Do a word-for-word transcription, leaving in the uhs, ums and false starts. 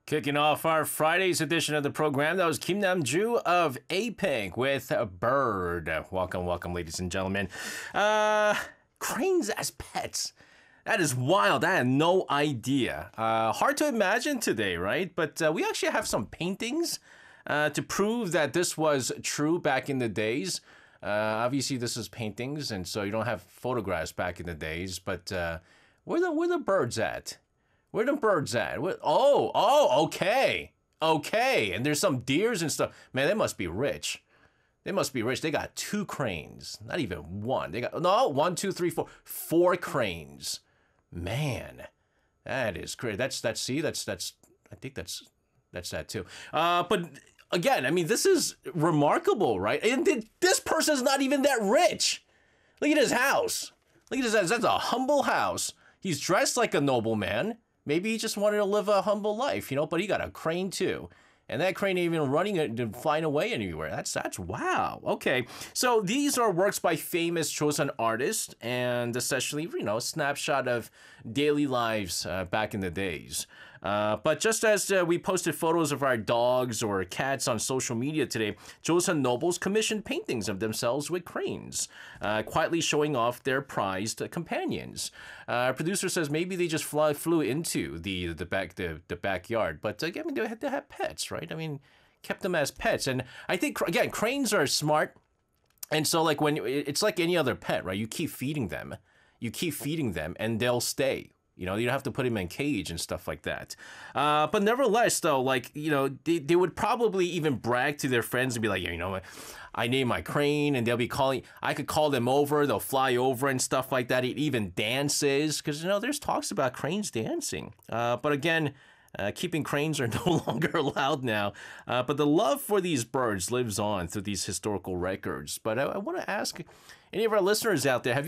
Kicking off our Friday's edition of the program, that was Kim Nam-ju of A-Pink with a Bird. Welcome, welcome, ladies and gentlemen. Uh, cranes as pets. That is wild. I had no idea. Uh, hard to imagine today, right? But uh, we actually have some paintings uh, to prove that this was true back in the days. Uh, obviously, this is paintings, and so you don't have photographs back in the days. But uh, where the where the birds at? Where the birds at? Where, oh, oh, okay. Okay. And there's some deers and stuff. Man, they must be rich. They must be rich. They got two cranes. Not even one. They got, no, one, two, three, four. Four cranes. Man, that is crazy. That's, that's, see, that's, that's, I think that's, that's that too. Uh, but again, I mean, this is remarkable, right? And this person's not even that rich. Look at his house. Look at his house. That's a humble house. He's dressed like a nobleman. Maybe he just wanted to live a humble life, you know, but he got a crane too. And that crane ain't even running and flying away anywhere. That's, that's wow. Okay. So these are works by famous Joseon artists and essentially, you know, a snapshot of daily lives uh, back in the days. Uh, but just as uh, we posted photos of our dogs or cats on social media today, Joseon nobles commissioned paintings of themselves with cranes, uh, quietly showing off their prized uh, companions. Uh, our producer says maybe they just fly, flew into the the back the, the backyard, but uh, I mean they had to have pets, right? I mean, kept them as pets, and I think again cranes are smart, and so like when it's like any other pet, right? You keep feeding them, you keep feeding them, and they'll stay. You know, you don't have to put him in a cage and stuff like that. Uh, but nevertheless, though, like, you know, they, they would probably even brag to their friends and be like, yeah, you know, I named my crane, and they'll be calling, I could call them over, they'll fly over and stuff like that. It even dances, because, you know, there's talks about cranes dancing. Uh, but again, Uh, keeping cranes are no longer allowed now. Uh, but the love for these birds lives on through these historical records. But I, I want to ask any of our listeners out there, have you